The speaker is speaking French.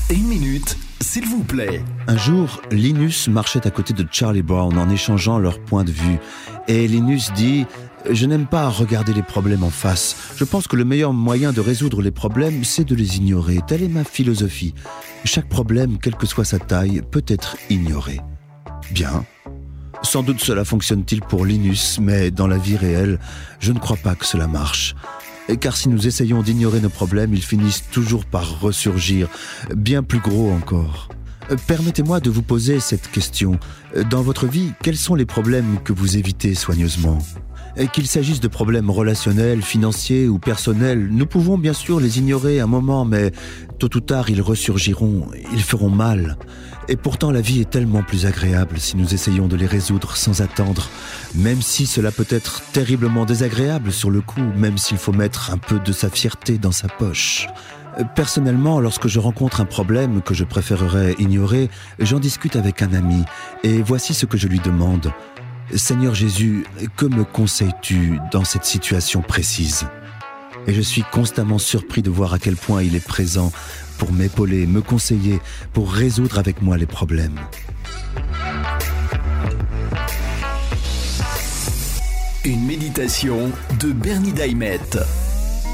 Une minute, s'il vous plaît. Un jour, Linus marchait à côté de Charlie Brown en échangeant leurs points de vue. Et Linus dit « Je n'aime pas regarder les problèmes en face. Je pense que le meilleur moyen de résoudre les problèmes, c'est de les ignorer. Telle est ma philosophie. Chaque problème, quelle que soit sa taille, peut être ignoré. » Bien. Sans doute cela fonctionne-t-il pour Linus, mais dans la vie réelle, je ne crois pas que cela marche. Car si nous essayons d'ignorer nos problèmes, ils finissent toujours par ressurgir, bien plus gros encore. Permettez-moi de vous poser cette question. Dans votre vie, quels sont les problèmes que vous évitez soigneusement ? Qu'il s'agisse de problèmes relationnels, financiers ou personnels, nous pouvons bien sûr les ignorer un moment, mais tôt ou tard ils ressurgiront, ils feront mal. Et pourtant la vie est tellement plus agréable si nous essayons de les résoudre sans attendre, même si cela peut être terriblement désagréable sur le coup, même s'il faut mettre un peu de sa fierté dans sa poche. Personnellement, lorsque je rencontre un problème que je préférerais ignorer, j'en discute avec un ami, et voici ce que je lui demande. Seigneur Jésus, que me conseilles-tu dans cette situation précise ? Et je suis constamment surpris de voir à quel point il est présent pour m'épauler, me conseiller, pour résoudre avec moi les problèmes. Une méditation de Bernie Daimet.